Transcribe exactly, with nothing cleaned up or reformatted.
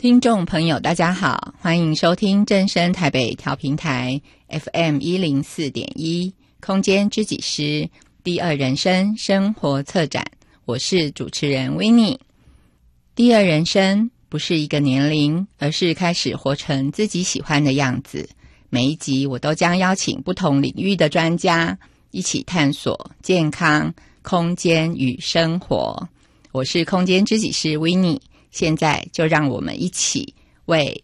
听众朋友大家好，欢迎收听正声台北调频台 F M 一零四点一 空间知己师第二人生生活策展，我是主持人 Winnie。 第二人生不是一个年龄，而是开始活成自己喜欢的样子。每一集我都将邀请不同领域的专家一起探索健康、空间与生活。我是空间知己师 Winnie， 现在就让我们一起为